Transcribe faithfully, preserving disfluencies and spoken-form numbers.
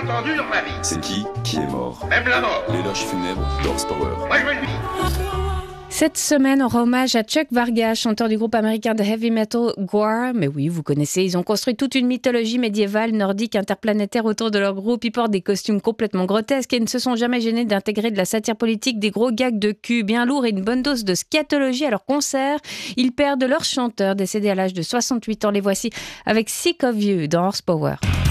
entendu dans ma vie. C'est qui qui est mort? Même la mort. L'éloge funèbre d'Horsepower. Moi je me le dis. Cette semaine, on rend hommage à Chuck Vargas, chanteur du groupe américain de heavy metal Gwar. Mais oui, vous connaissez, ils ont construit toute une mythologie médiévale, nordique, interplanétaire autour de leur groupe. Ils portent des costumes complètement grotesques et ne se sont jamais gênés d'intégrer de la satire politique, des gros gags de cul bien lourds et une bonne dose de scatologie à leurs concerts. Ils perdent leur chanteur, décédé à l'âge de soixante-huit ans. Les voici avec Sick of You dans Horsepower.